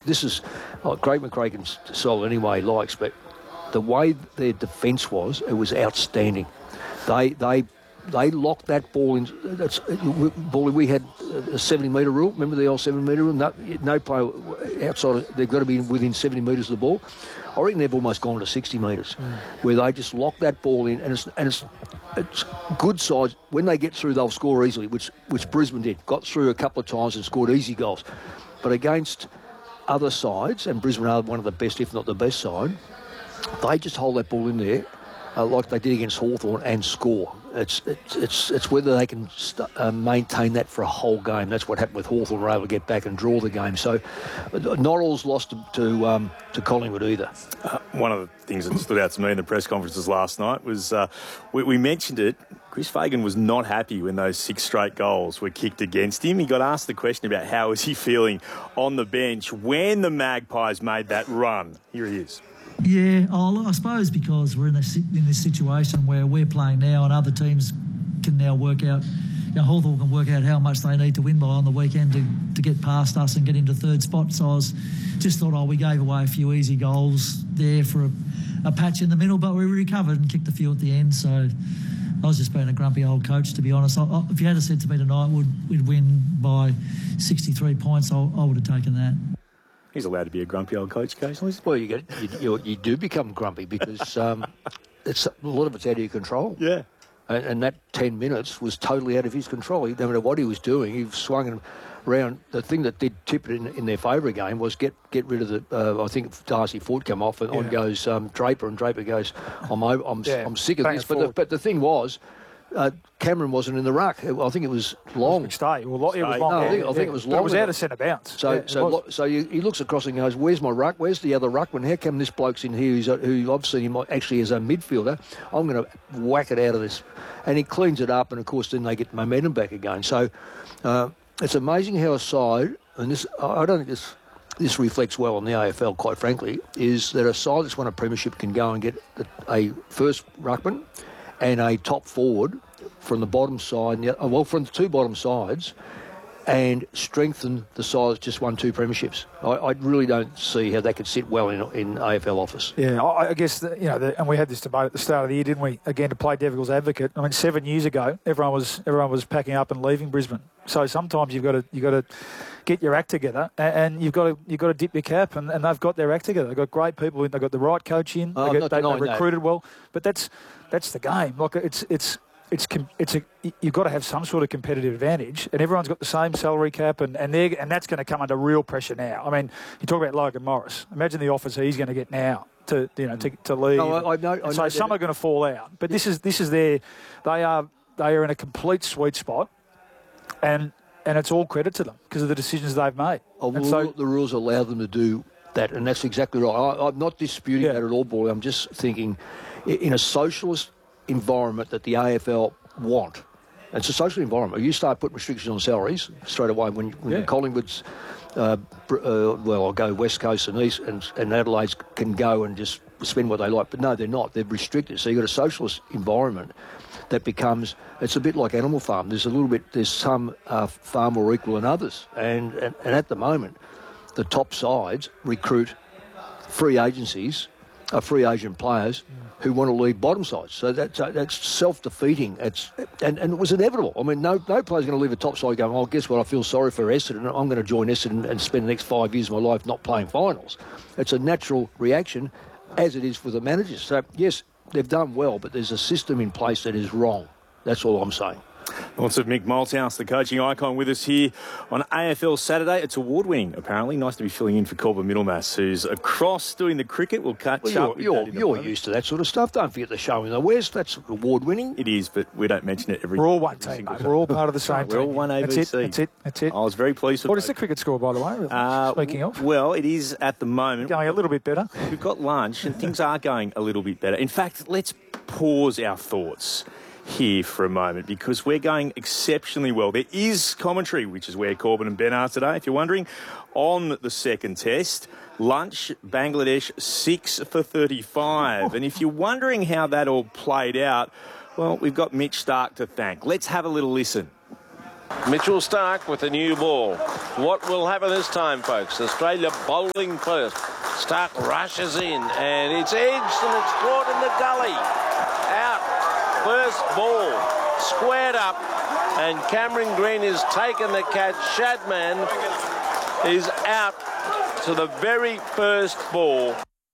this is Craig McCraken's style anyway, likes, but the way their defence was, it was outstanding. They locked that ball in. We had a 70-metre rule. Remember the old 70-metre rule? No player outside. They've got to be within 70 metres of the ball. I reckon they've almost gone to 60 metres, where they just lock that ball in, and it's good sides. When they get through, they'll score easily, which Brisbane did. Got through a couple of times and scored easy goals. But against other sides, and Brisbane are one of the best, if not the best side, they just hold that ball in there like they did against Hawthorn and score. It's whether they can maintain that for a whole game. That's what happened with Hawthorn. Were able to get back and draw the game. So not all's lost to Collingwood either. One of the things that stood out to me in the press conferences last night was we mentioned it. Chris Fagan was not happy when those 6 straight goals were kicked against him. He got asked the question about how is he feeling on the bench when the Magpies made that run. Here he is. Yeah, I suppose because we're in this situation where we're playing now and other teams can now work out, Hawthorn can work out how much they need to win by on the weekend to get past us and get into third spot. So I just thought, we gave away a few easy goals there for a patch in the middle, but we recovered and kicked a few at the end. So I was just being a grumpy old coach, to be honest. If you had said to me tonight we'd win by 63 points, I would have taken that. He's allowed to be a grumpy old coach occasionally. Well, you do become grumpy because it's a lot of it's out of your control. Yeah. And that 10 minutes was totally out of his control. No matter what he was doing, he swung him around. The thing that did tip it in their favour again was get rid of the. I think Darcy Ford come off and on goes Draper, and Draper goes, I'm sick of this. But the thing was, Cameron wasn't in the ruck. I think it was Long. It was long. I think it was Long. It was out of centre bounce. So he looks across and goes, "Where's my ruck? Where's the other ruckman? How come this bloke's in here? Who I've seen him actually as a midfielder? I'm going to whack it out of this." And he cleans it up, and of course then they get momentum back again. So it's amazing how a side, and this I don't think this reflects well on the AFL, quite frankly, is that a side that's won a premiership can go and get a first ruckman and a top forward from the bottom side, from the 2 bottom sides, and strengthen the side that's just won 2 premierships. I really don't see how they could sit well in AFL office. Yeah, I guess and we had this debate at the start of the year, didn't we? Again, to play devil's advocate. I mean, 7 years ago, everyone was packing up and leaving Brisbane. So sometimes you've got to get your act together, and you've got to dip your cap, and they've got their act together. They've got great people in. They've got the right coach in. They've recruited well, but that's the game. Like you've got to have some sort of competitive advantage, and everyone's got the same salary cap, and that's going to come under real pressure now. I mean, you talk about Logan Morris. Imagine the offers he's going to get now to leave. I know so some are going to fall out, but this is they are in a complete sweet spot, and it's all credit to them because of the decisions they've made. The rules allow them to do that, and that's exactly right. I'm not disputing that at all, boy. I'm just thinking, in a socialist environment that the AFL want, it's a social environment. You start putting restrictions on salaries straight away when the Collingwoods, I'll go West Coast and East, and Adelaide's can go and just spend what they like. But no, they're not. They're restricted. So you've got a socialist environment that becomes, it's a bit like Animal Farm. There's some far more equal than others. And at the moment, the top sides recruit free agent players who want to leave bottom sides. So that's self-defeating. And it was inevitable. I mean, no player's going to leave a top side going, guess what, I feel sorry for Essendon. I'm going to join Essendon and spend the next 5 years of my life not playing finals. It's a natural reaction, as it is for the managers. So, yes, they've done well, but there's a system in place that is wrong. That's all I'm saying. Lots of Mick Malthouse, the coaching icon, with us here on AFL Saturday. It's award-winning, apparently. Nice to be filling in for Corbin Middlemass, who's across doing the cricket. We'll catch up. You're used to that sort of stuff. Don't forget the show in the West. That's award-winning. It is, but we don't mention it every. We're all one team, mate. We're all part of the same team. We're all one ABC. That's it. I was very pleased with What is the cricket score, by the way? Speaking of. Well, it is at the moment. Going a little bit better. We've got lunch and things are going a little bit better. In fact, let's pause our thoughts here for a moment because we're going exceptionally well. There is commentary, which is where Corbin and Ben are today, if you're wondering, on the second test. Lunch, Bangladesh 6 for 35. And if you're wondering how that all played out, well, we've got Mitch Starc to thank. Let's have a little listen. Mitchell Starc with a new ball. What will happen this time, folks? Australia bowling first. Starc rushes in, and it's edged and it's caught in the gully. Out. First ball. Squared up. And Cameron Green has taken the catch. Shadman is out to the very first ball.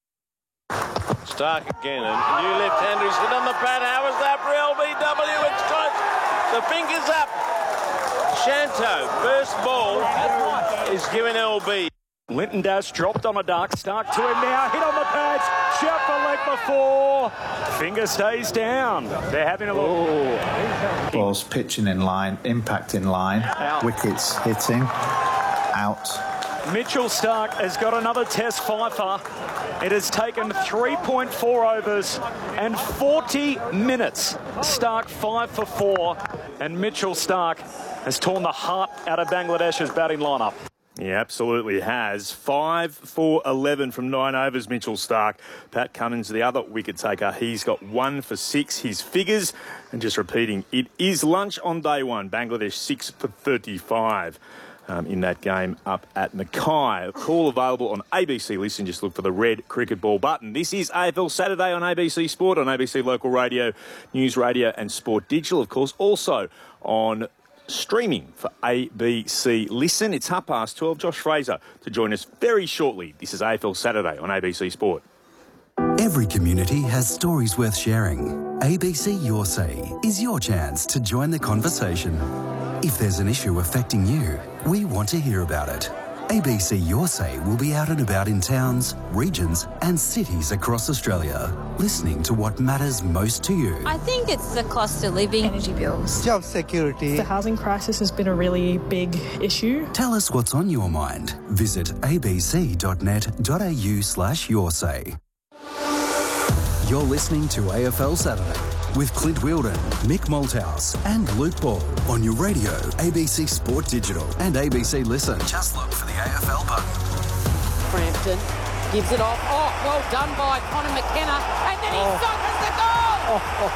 Starc again, and new left-hander is hit on the pad. How is that for LBW? It's close. The fingers up. Shanto, first ball is given LB. Linton Dash dropped on a duck. Starc to him now. Hit on the pads. Shot for leg before. Finger stays down. They're having a look. Balls pitching in line, impact in line. Out. Wickets hitting. Out. Mitchell Starc has got another test fifer. It has taken 3.4 overs and 40 minutes. Starc 5 for 4, and Mitchell Starc has torn the heart out of Bangladesh's batting lineup. He absolutely has. 5 for 11 from 9 overs, Mitchell Starc. Pat Cummins, the other wicket taker, he's got 1 for 6. His figures, and just repeating, it is lunch on day one. Bangladesh 6 for 35. In that game up at Mackay. Call available on ABC Listen. Just look for the red cricket ball button. This is AFL Saturday on ABC Sport, on ABC Local Radio, News Radio and Sport Digital. Of course, also on streaming for ABC Listen. It's 12:30. Josh Fraser to join us very shortly. This is AFL Saturday on ABC Sport. Every community has stories worth sharing. ABC Your Say is your chance to join the conversation. If there's an issue affecting you, we want to hear about it. ABC Your Say will be out and about in towns, regions and cities across Australia, listening to what matters most to you. I think it's the cost of living, energy bills, job security. The housing crisis has been a really big issue. Tell us what's on your mind. Visit abc.net.au/yoursay. You're listening to AFL Saturday with Clint Wheeldon, Mick Malthouse and Luke Ball on your radio, ABC Sport Digital and ABC Listen. Just look for the AFL button. Frampton gives it off. Oh, well done by Conor McKenna. And then he suckers the goal.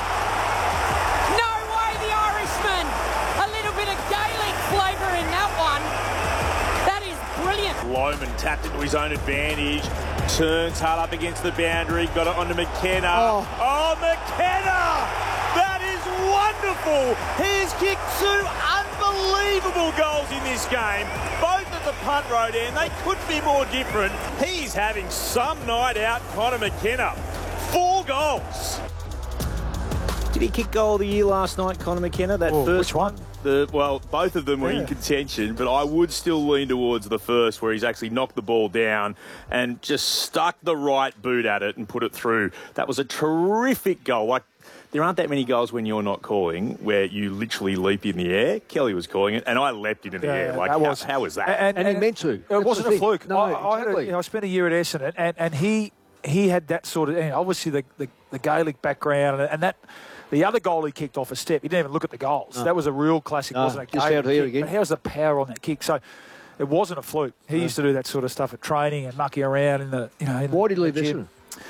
No way, the Irishman. A little bit of Gaelic flavour in that one. That is brilliant. Lohmann tapped into his own advantage. Turns hard up against the boundary. Got it onto McKenna. Oh, McKenna! That is wonderful. He has kicked 2 unbelievable goals in this game. Both at the punt road end. They couldn't be more different. He's having some night out, Conor McKenna. 4 goals. Did he kick goal of the year last night, Conor McKenna? That first which one? Well, both of them were in contention, but I would still lean towards the first, where he's actually knocked the ball down and just stuck the right boot at it and put it through. That was a terrific goal. Like, there aren't that many goals when you're not calling where you literally leap in the air. Kelly was calling it, and I leapt into the air. Like, how was that? And he meant to. It wasn't a fluke. No, I spent a year at Essendon, and he had that sort of, obviously the Gaelic background, and that. The other goal he kicked off a step. He didn't even look at the goals. That was a real classic, wasn't it? Just out here again. But how's the power on that kick? So it wasn't a fluke. He used to do that sort of stuff at training and mucking around in the, Why did he leave Essendon?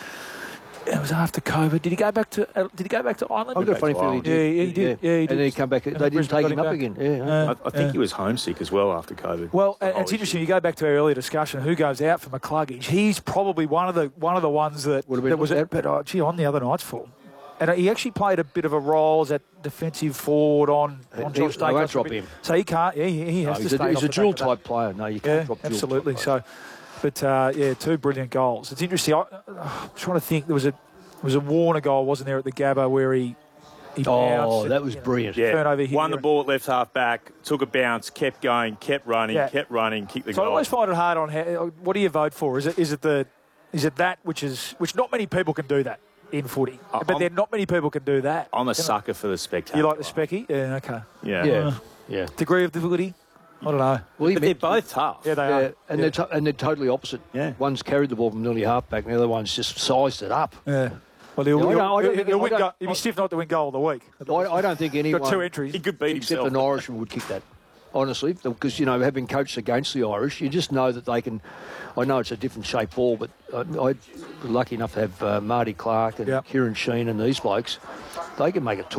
It was after COVID. Did he go back to Ireland? I've got a funny feeling he did. Yeah, he did. Yeah, he did. And then he come back. They didn't take him up again. I think he was homesick as well after COVID. Well, it's interesting. You go back to our earlier discussion. Who goes out for McCluggage? He's probably one of the ones that would have been. But on the other night's full. And he actually played a bit of a role as that defensive forward on Josh Dacos. They won't drop him. So he can't. He has to stay. He's a dual type player. No, you can't drop dual. Absolutely. So, but 2 brilliant goals. It's interesting. I'm trying to think. There was a Warner goal, wasn't there, at the Gabba where he bounced. That was brilliant. Yeah. Turnover here. Won the ball at left half back, took a bounce, kept going, kept running, kicked the goal. I always find it hard on what do you vote for? Is it that which not many people can do that in footy, but then not many people can do that. I'm a sucker for the spectacular. You like the specky? Yeah, okay. Yeah. Degree of difficulty? I don't know. Well, but they're both tough. Yeah, they are. And they're totally opposite. Yeah. One's carried the ball from nearly half back, and the other one's just sized it up. Yeah. Well, he'll be stiff not to win goal of the week. I don't think anyone got 2 entries. He could beat except himself. an Irishman would kick that. Honestly, because, having coached against the Irish, you just know that they can. I know it's a different shaped ball, but I was lucky enough to have Marty Clark and Kieran Sheen and these blokes. They can make it talk.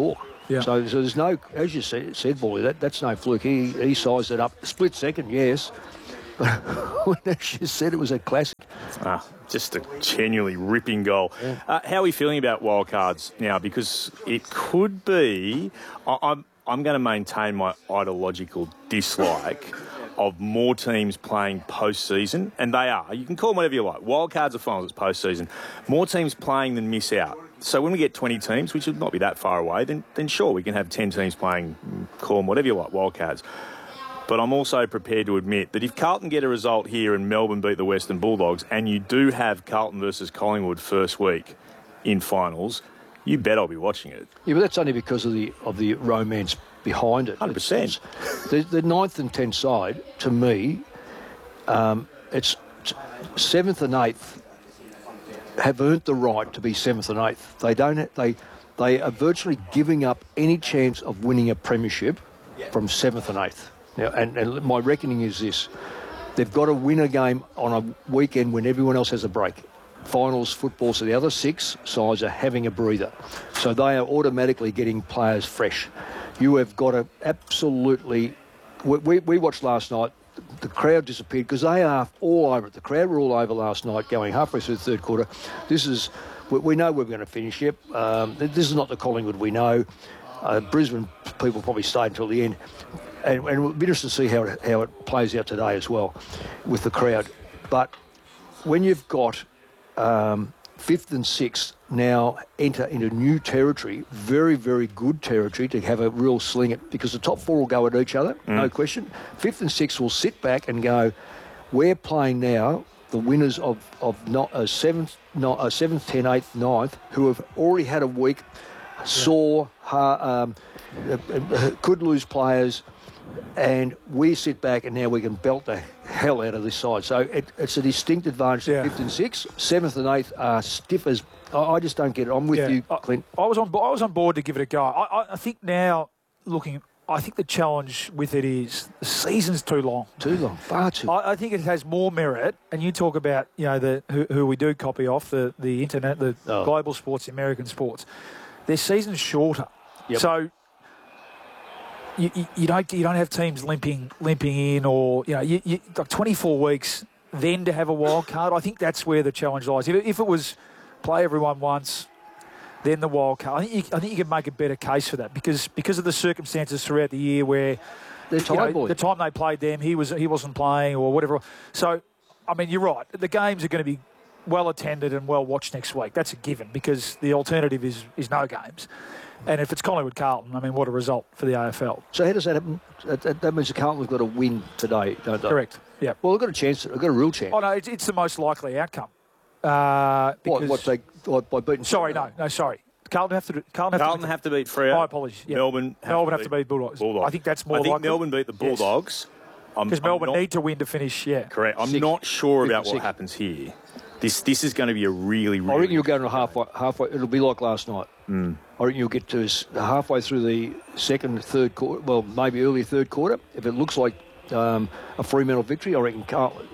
Yeah. So there's no, as you said, Boy, that's no fluke. He sized it up. Split second, yes. But when you said it was a classic. Just a genuinely ripping goal. Yeah. How are we feeling about wildcards now? Because it could be... I'm going to maintain my ideological dislike of more teams playing post-season, and they are. You can call them whatever you like. Wildcards are finals, it's post-season. More teams playing than miss out. So when we get 20 teams, which would not be that far away, then sure, we can have 10 teams playing, call them whatever you like, wildcards. But I'm also prepared to admit that if Carlton get a result here and Melbourne beat the Western Bulldogs, and you do have Carlton versus Collingwood first week in finals, you bet I'll be watching it. Yeah, but that's only because of the romance behind it. 100%. The 9th and 10th side, to me, it's 7th and 8th have earned the right to be 7th and 8th. They are virtually giving up any chance of winning a premiership from 7th and 8th. Now, and my reckoning is this: they've got to win a game on a weekend when everyone else has a break. Finals football, so the other 6 sides are having a breather. So they are automatically getting players fresh. You have got to absolutely... We watched last night, the crowd disappeared because they are all over it. The crowd were all over last night going halfway through the third quarter. We know we're going to finish, yep. This is not the Collingwood we know. Brisbane people probably stayed until the end. And we'll be interested to see how it plays out today as well with the crowd. But when you've got 5th and 6th now enter into new territory, very, very good territory to have a real sling at, because the top 4 will go at each other, no question. 5th and 6th will sit back and go, we're playing now the winners of 7th, 10th, 8th, 9th, who have already had a week, could lose players, and we sit back and now we can belt the hell out of this side. So it's a distinct advantage to 5th and 6th. 7th and 8th are stiff as... I just don't get it. I'm with you, Clint. I was on board to give it a go. I think now, I think the challenge with it is the season's too long. Too long, far too long. I think it has more merit, and you talk about, who we do copy off, the internet, the global sports, the American sports. Their season's shorter. Yep. So... You don't have teams limping in, or like 24 weeks then to have a wild card. I think that's where the challenge lies. If it was play everyone once, then the wild card, I think you can make a better case for that because of the circumstances throughout the year where the time they played them, he wasn't playing or whatever. So, I mean, you're right. The games are going to be well attended and well watched next week. That's a given because the alternative is no games. And if it's Collingwood Carlton, I mean, what a result for the AFL. So how does that happen? That means the Carlton have got to win today, don't they? Correct. Yeah. Well, they've got a chance. They've got a real chance. Oh no, it's the most likely outcome. By beating? Sorry. Carlton have to beat Freo. My apologies. Yeah. Melbourne have to beat Bulldogs. I think that's more likely. I think Melbourne beat the Bulldogs. Because Melbourne need to win to finish. Yeah. Correct. I'm not sure about what happens here. This is going to be a really. I reckon you'll go to halfway. It'll be like last night. I reckon you'll get to halfway through the second, third quarter. Well, maybe early third quarter. If it looks like a Fremantle victory, I reckon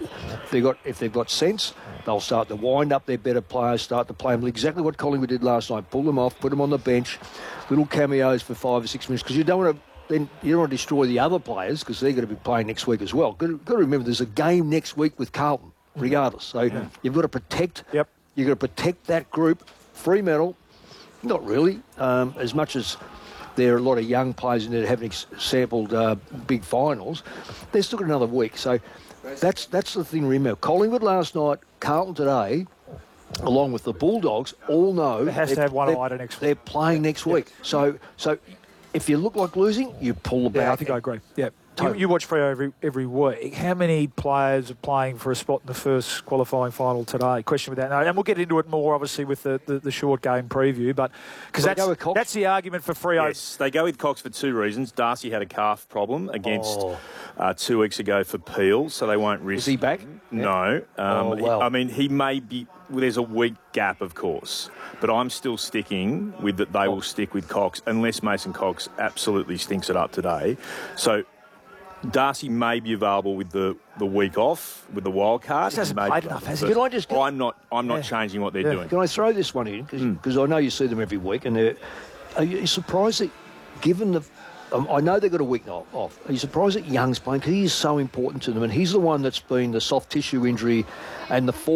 if they've got sense, they'll start to wind up their better players, start to play them exactly what Collingwood did last night. Pull them off, put them on the bench, little cameos for 5 or 6 minutes because you don't want to destroy the other players because they're going to be playing next week as well. Got to remember there's a game next week with Carlton, regardless. So you've got to protect. Yep. You've got to protect that group. Fremantle, not really. As much as there are a lot of young players in there that haven't sampled big finals, they've still got another week. So that's the thing. Remember, Collingwood last night, Carlton today, along with the Bulldogs, all know it has to have one eye next week. They're playing next week. So if you look like losing, you pull the back. Yeah, I think I agree. Yeah. You watch Freo every week. How many players are playing for a spot in the first qualifying final today? Question with that. And we'll get into it more, obviously, with the short game preview. But because that's the argument for Freo. Yes, they go with Cox for 2 reasons. Darcy had a calf problem against 2 weeks ago for Peel, so they won't risk. Is he back? No. Well. I mean, he may be. There's a week gap, of course, but I'm still sticking with that. They will stick with Cox unless Mason Cox absolutely stinks it up today. So. Darcy may be available with the week off with the wild card. He hasn't played enough, has he? I'm not changing what they're doing. Can I throw this one in because I know you see them every week, and are you surprised that given the... I know they've got a week off. Are you surprised that Young's playing? Because he is so important to them, and he's the one that's been the soft tissue injury and the